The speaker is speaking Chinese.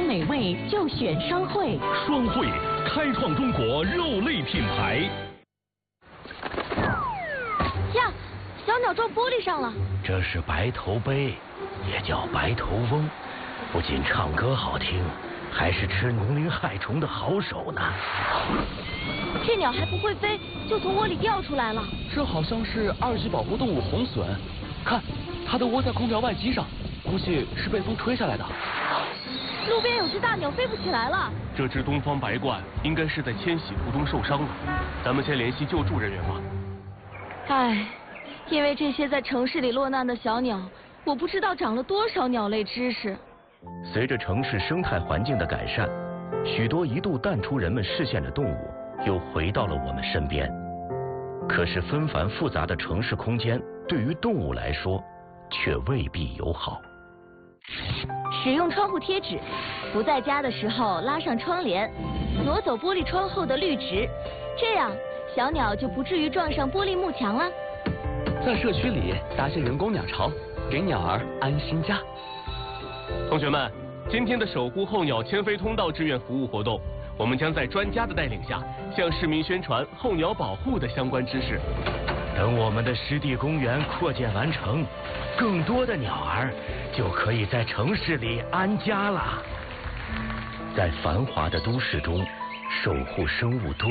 美味就选双汇。 双汇开创中国肉类品牌。 呀，小鸟撞玻璃上了。 这是白头鹎，也叫白头翁，不仅唱歌好听，还是吃农林害虫的好手呢。 这鸟还不会飞，就从窝里掉出来了。 这好像是2级保护动物红隼，看，它的窝在空调外机上，估计是被风吹下来的。 路边有只大鸟飞不起来了。 这只东方白鹳应该是在迁徙途中受伤了，咱们先联系救助人员吧。 唉，因为这些在城市里落难的小鸟，我不知道长了多少鸟类知识。 随着城市生态环境的改善，许多一度淡出人们视线的动物又回到了我们身边。可是纷繁复杂的城市空间对于动物来说却未必友好。 使用窗户贴纸，不在家的时候拉上窗帘，挪走玻璃窗后的绿植，这样小鸟就不至于撞上玻璃幕墙了。 在社区里搭些人工鸟巢，给鸟儿安心家。 同学们，今天的守护候鸟迁飞通道志愿服务活动，我们将在专家的带领下，向市民宣传候鸟保护的相关知识。 等我们的湿地公园扩建完成，更多的鸟儿就可以在城市里安家了。在繁华的都市中，守护生物多